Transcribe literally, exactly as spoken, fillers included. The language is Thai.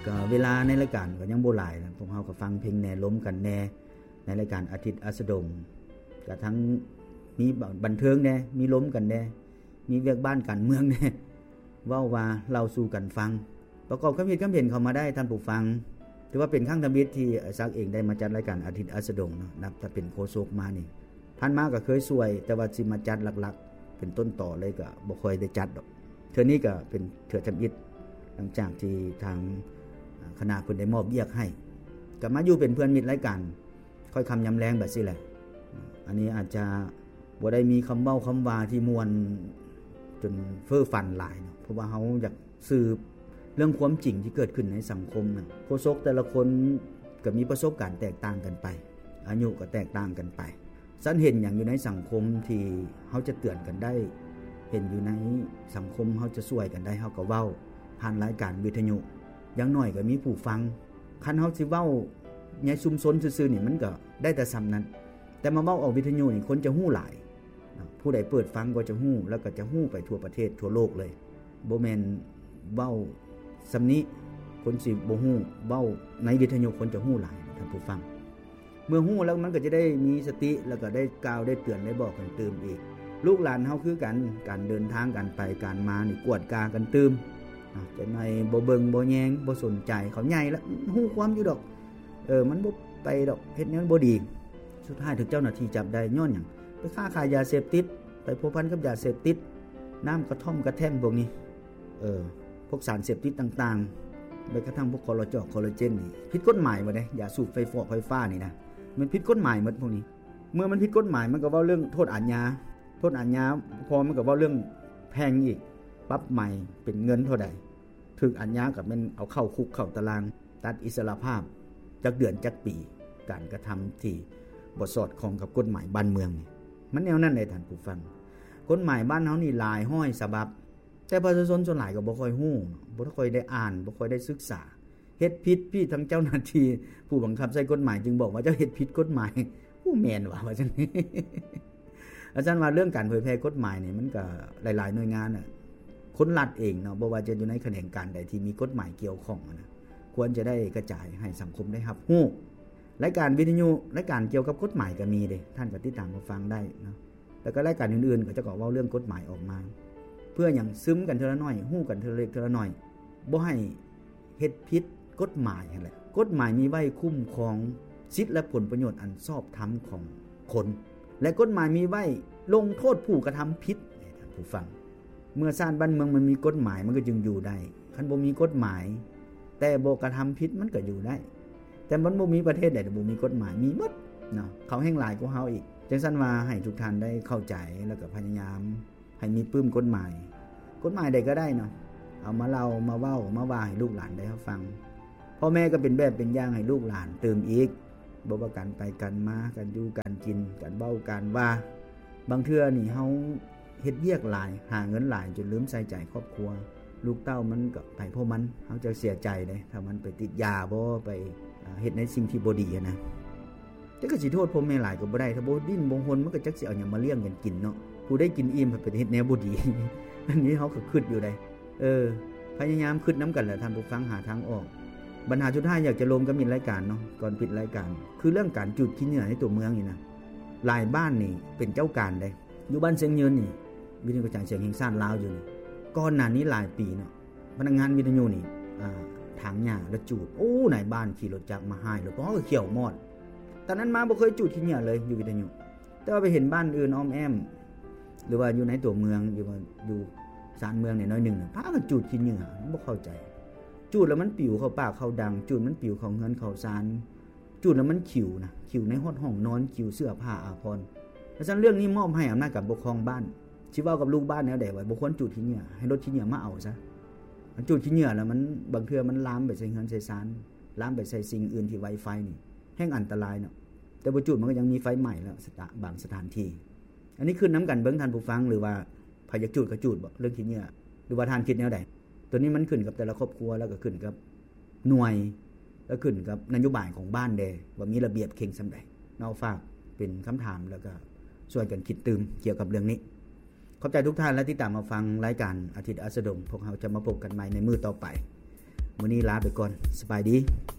ก็เวลาในรายการก็ยังบ่หลายนะพวกเฮาก็ฟังเพลงแหน่ล้มกันแหน่ในรายการอาทิตย์อัสดงก็ทั้งมีบันเทิงแหน่มีล้มกันแหน่มีเวียกบ้านการเมืองแหน่เว้าว่าเล่าสู่กันฟังประกอบความคิดความเห็นเข้ามาได้ท่านผู้ฟังถือว่าเป็นครั้งทำอิฐที่ซักเองได้มาจัดรายการอาทิตย์อัสดงเนาะนับถ้าเป็นโฆษกมานี่ท่านมาก็เคยช่วยแต่ว่าสิมาจัดหลักๆเป็นต้นต่อเลยก็บ่ค่อยได้จัดดอกเทื่อนี้ก็เป็นเทื่อทำอิฐหลังจากที่ทางคณะเพิ่นได้มอบเวียกให้ก็มาอยู่เป็นเพื่อนมิตรรายการค่อยคำยำแรงแบบนี้แหละอันนี้อาจจะบ่ได้มีคำเว้าคำว่าที่ม่วนจนเฟ้อฟันหลายเนาะเพราะว่าเฮาอยากสืบเรื่องความจริงที่เกิดขึ้นในสังคมนะโฆษกแต่ละคนก็มีประสบการณ์แตกต่างกันไปอายุก็แตกต่างกันไปสันเห็นอย่างอยู่ในสังคมที่เฮาจะเตือนกันได้เห็นอยู่ในสังคมเฮาจะช่วยกันได้เฮาก็เว้าผ่านรายการวิทยุอย่างน้อยก็มีผู้ฟังคันเฮาสิเว้าในชุมชนซื่อๆนี่มันก็ได้แต่ซ้ำนั้นแต่มาเว้าออกวิทยุนี่คนจะฮู้หลายผู้ใดเปิดฟังก็จะฮู้แล้วก็จะฮู้ไปทั่วประเทศทั่วโลกเลยบ่แม่นเว้าสำนี้คนสิบ่ฮู้เว้าในวิทยุคนจะฮู้หลายท่านผู้ฟังเมื่อฮู้แล้วมันก็จะได้มีสติแล้วก็ได้กล่าวได้เตือนได้บอกกันเติมอีกลูกหลานเฮาคือกันการเดินทางกันไปการมานี่กวดกากันเติมจะในบ่เบิ่งบ่แยงบ่สนใจเขาใหญ่แล้วฮู้ความอยู่ดอกเออมันบ่ไปดอกเฮ็ดแนวบ่ดีสุดท้ายถูกเจ้าหน้าที่จับได้ย้อนหยังไปค้าขายยาเสพติดไปพัวพันกับยาเสพติดน้ำกระท่อมกระแท่งพวกนี้เออพวกสารเสพติดต่างๆไปกระทั่งพวกคอลลาจนคอลลาเจนนี่ผิดกฎหมายบ่ได้ยาสูบไฟฟ้าไฟฟ้านี่นะมันผิดกฎหมายหมดพวกนี้เมื่อมันผิดกฎหมายมันก็เว้าเรื่องโทษอาญาโทษอาญาพอมันก็เว้าเรื่องแพงอีกปรับใหม่เป็นเงินเท่าใดถึงอาญาก็มันเอาเข้าคุกเข้าตารางตัดอิสรภาพจักเดือนจักปีการกระทำที่บ่สอดคล้องกับกฎหมายบ้านเมืองนี่มันแนวนั้นได้ท่านผู้ฟังกฎหมายบ้านเฮานี่หลายห้อยฉบับแต่ประชาชนส่วนหลายก็บ่ค่อยฮู้บ่ค่อยได้อ่านบ่ค่อยได้ศึกษาเฮ็ดผิดพี่ทั้งเจ้าหน้าที่ผู้บังคับใช้กฎหมายจึงบอกว่าเจ้าเฮ็ดผิดกฎหมายผู้แม่นว่าว่าจังนี้อาจารย์ว่าเรื่องการเผยแพร่กฎหมายนี่มันก็หลายๆหน่วยงานน่ะคนรัฐเองเนาะบ่ว่าจะอยู่ในแขนงการใดที่มีกฎหมายเกี่ยวข้องนะควรจะได้กระจายให้สังคมได้รับรู้รายการวิทยุรายการเกี่ยวกับกฎหมายก็มีเด้ท่านก็ติดตามมาฟังได้เนาะแล้วก็รายการอื่นๆก็จะก็เว้าเรื่องกฎหมายออกมาเพื่อหยังซึมกันเทื่อละน้อยฮู้กันเทื่อเล็กเทื่อละน้อยบ่ให้เฮ็ดผิดกฎหมายนั่นแหละกฎหมายมีไว้คุ้มครองสิทธิและผลประโยชน์อันชอบธรรมของคนและกฎหมายมีไว้ลงโทษผู้กระทำผิดท่านผู้ฟังเมื่อชาติบ้านเมืองมันมีกฎหมายมันก็จึงอยู่ได้คันบ่มีกฎหมายแต่บ่กระทำผิดมันก็อยู่ได้แต่มันบ่มีประเทศใดที่บ่มีกฎหมายมีหมดเนาะเขาแห่งหลายกว่าเฮาอีกจังซั่นว่าให้ทุกท่านได้เข้าใจแล้วก็พยายามให้มีปลื้มกฎหมายกฎหมายใดก็ได้เนาะเอามาเล่ามาเว้ามาว่าให้ลูกหลานได้รับฟังพ่อแม่ก็เป็นแบบเป็นอย่างให้ลูกหลานเติมอีกบ่ว่ากันไปกันมากันอยู่กันกินกันเว้ากันว่าบางเทื่อนี่เฮาเฮ็ดเวียกหลายหาเงินหลายจนลืมใส่ใจครอบครัวลูกเต้ามันก็ไปเพราะมันเฮาจะเสียใจเด้ถ้ามันไปติดยาบ่ไปเฮ็ดในสิ่งที่บ่ดีนะแต่ก็สิโทษพ่อแม่หลายก็บ่ได้ถ้าบ่ดิ้นบ่หนมันก็จักสิเอาหยังมาเลี้ยงกันกินเนาะผู้ได้กินอิ่มไปเฮ็ดแนวบ่ดี อันนี้เฮาก็คิดอยู่ได้เออพยายามคิดนำกันแหละท่านผู้ฟังหาทางออกปัญหาสุดท้ายอยากจะลงกับมิตรรายการเนาะก่อนปิดรายการคือเรื่องการจุดขี้เหงื่อในตัวเมืองนี่นะหลายบ้านนี่เป็นเจ้าการได้อยู่บ้านเสียงยืนนี่วิทยุกระจายเสียงแห่งชาติลาวอยู่นี่ก่อนหน้านี้หลายปีเนาะพนักงานวิทยุนี่อ่าถางหญ้าแล้วจูดโอ้ไหนบ้านขี่รถจักรมาหายแล้วก็เขียวมอดตอนนั้นมาบ่เคยจุดขี้เหงื่อเลยอยู่วิทยุแต่ว่าไปเห็นบ้านอื่นอ้อมแอมหรือว่าอยู่ในตัวเมืองอยู่อยู่ชานเมืองนี่น้อยนึงน่ะพากันจุดขี้เหงื่อบ่เข้าใจจูดแล้วมันปิวเข้าปากเข้าดังจูดมันปิวเข้าเงินเข้าซานจูดแล้วมันขิวนะขิวในห้องห้องนอนขิวเสื้อผ้าอาภรณ์เพราะฉะนั้นเรื่องนี้มอบให้อำนาจกับปกครองบ้านสิเว้ากับลูกบ้านแนวใดว่าบ่ควรจูดขี้เหงื่อให้รถขี้เหงื่อมาเอาซะมันจูดขี้เหงื่อแล้วมันบางเทื่อมันลามไปใส่เงินใส่ซานลามไปใส่สิ่งอื่นที่ไวไฟนี่แห่งอันตรายเนาะแต่บ่จูดมันก็ยังมีไฟใหม่แล้วบางสถานที่อันนี้ขึ้นน้ำกันเบิ่งท่านผู้ฟังหรือว่าพยากจูดก็จูดบ่เรื่องขี้เหงื่อหรือว่าท่านคิดแนวใดตัวนี้มันขึ้นกับแต่ละครอบครัวแล้วก็ขึ้นกับหน่วยแล้วขึ้นกับนโยบายของบ้านแดว่ามีระเบียบเข่งซำใดเนาะฝากเป็นคำถามแล้วก็ช่วยกันคิดตื่มเกี่ยวกับเรื่องนี้ขอบใจทุกท่านและที่ตามมาฟังรายการอาทิตย์อัสดงพวกเราจะมาพบกันใหม่ในมื้อต่อไปมื้อนี้ลาไปก่อนสบายดี